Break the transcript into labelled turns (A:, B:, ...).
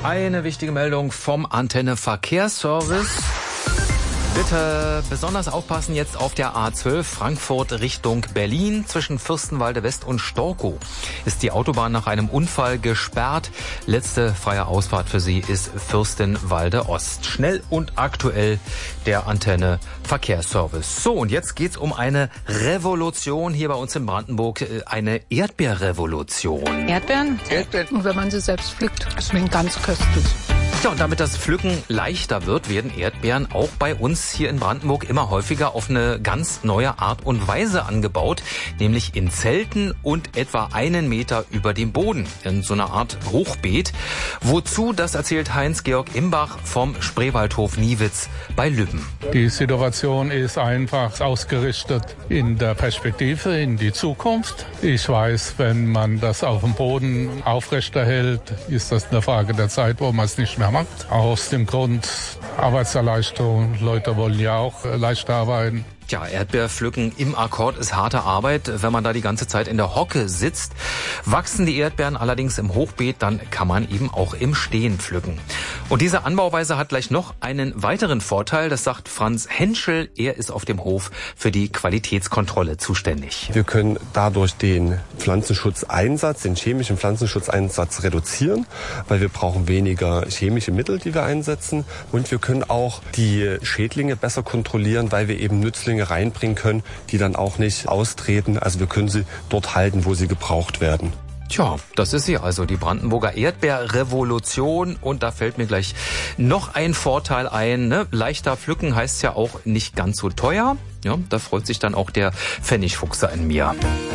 A: Eine wichtige Meldung vom Antenne Verkehrsservice. Bitte besonders aufpassen jetzt auf der A12 Frankfurt Richtung Berlin. Zwischen Fürstenwalde West und Storkow ist die Autobahn nach einem Unfall gesperrt. Letzte freie Ausfahrt für Sie ist Fürstenwalde Ost. Schnell und aktuell der Antenne Verkehrsservice. So, und jetzt geht's um eine Revolution hier bei uns in Brandenburg. Eine Erdbeerrevolution.
B: Erdbeeren?
C: Erdbeeren.
B: Und wenn man sie selbst pflückt, ist man ganz köstlich.
A: Ja, und damit das Pflücken leichter wird, werden Erdbeeren auch bei uns hier in Brandenburg immer häufiger auf eine ganz neue Art und Weise angebaut, nämlich in Zelten und etwa 1 Meter über dem Boden, in so einer Art Hochbeet. Wozu, das erzählt Heinz-Georg Imbach vom Spreewaldhof Niewitz bei Lübben.
D: Die Situation ist einfach ausgerichtet in der Perspektive, in die Zukunft. Ich weiß, wenn man das auf dem Boden aufrechterhält, ist das eine Frage der Zeit, wo man es nicht mehr macht. Aus dem Grund Arbeitserleichterung. Leute wollen ja auch leicht arbeiten.
A: Ja, Erdbeerpflücken im Akkord ist harte Arbeit, wenn man da die ganze Zeit in der Hocke sitzt. Wachsen die Erdbeeren allerdings im Hochbeet, dann kann man eben auch im Stehen pflücken. Und diese Anbauweise hat gleich noch einen weiteren Vorteil, das sagt Franz Henschel. Er ist auf dem Hof für die Qualitätskontrolle zuständig.
E: Wir können dadurch den Pflanzenschutzeinsatz, den chemischen Pflanzenschutzeinsatz reduzieren, weil wir brauchen weniger chemische Mittel, die wir einsetzen. Und wir können auch die Schädlinge besser kontrollieren, weil wir eben Nützlinge reinbringen können, die dann auch nicht austreten. Also wir können sie dort halten, wo sie gebraucht werden.
A: Tja, das ist sie also, die Brandenburger Erdbeerrevolution. Und da fällt mir gleich noch ein Vorteil ein. Ne? Leichter pflücken heißt ja auch nicht ganz so teuer. Ja, da freut sich dann auch der Pfennigfuchser in mir.